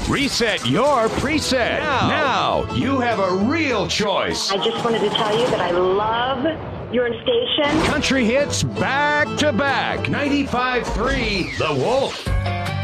Reset your preset. Now you have a real choice. I just wanted to tell you that I love your station. Country hits back to back. 95.3 The Wolf.